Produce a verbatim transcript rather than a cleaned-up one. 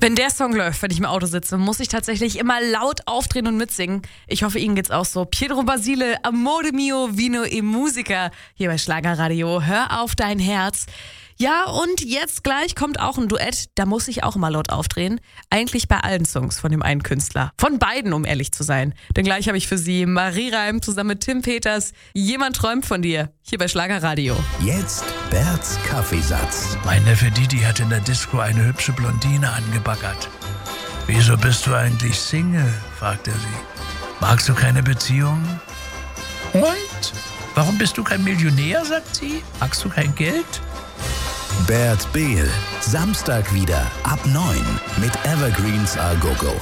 Wenn der Song läuft, wenn ich im Auto sitze, muss ich tatsächlich immer laut aufdrehen und mitsingen. Ich hoffe, Ihnen geht's auch so. Pietro Basile, Amore mio, vino e musica, hier bei Schlagerradio. Hör auf dein Herz. Ja, und jetzt gleich kommt auch ein Duett, da muss ich auch immer laut aufdrehen. Eigentlich bei allen Songs von dem einen Künstler. Von beiden, um ehrlich zu sein. Denn gleich habe ich für Sie Marie Reim zusammen mit Tim Peters. Jemand träumt von dir, hier bei Schlagerradio. Jetzt Berts Kaffeesatz. Mein Neffe Didi hat in der Disco eine hübsche Blondine angebaggert. Wieso bist du eigentlich Single? Fragt er sie. Magst du keine Beziehung? Und? Warum bist du kein Millionär, sagt sie. Magst du kein Geld? Bert Behl, Samstag wieder ab neun mit Evergreens A Go Go.